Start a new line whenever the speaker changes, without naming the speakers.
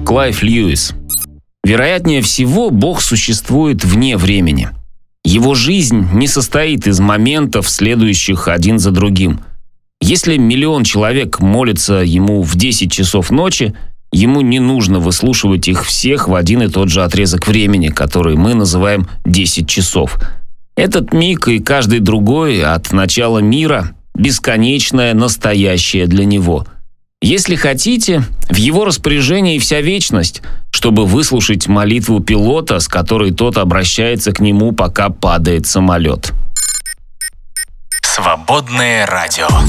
Клайв Льюис. Вероятнее всего, Бог существует вне времени. Его жизнь не состоит из моментов, следующих один за другим. Если 1 миллион человек молится ему в 10 часов ночи, ему не нужно выслушивать их всех в один и тот же отрезок времени, который мы называем 10 часов. Этот миг и каждый другой от начала мира – бесконечное настоящее для него. Если хотите, в его распоряжении вся вечность, чтобы выслушать молитву пилота, с которой тот обращается к нему, пока падает самолет.
Свободное радио.